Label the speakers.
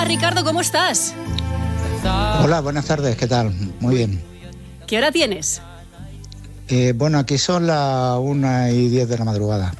Speaker 1: Ricardo, ¿cómo estás?
Speaker 2: Hola, buenas tardes, ¿qué tal? Muy bien.
Speaker 1: ¿Qué hora tienes?
Speaker 2: Bueno, aquí son las 1:10 de la madrugada.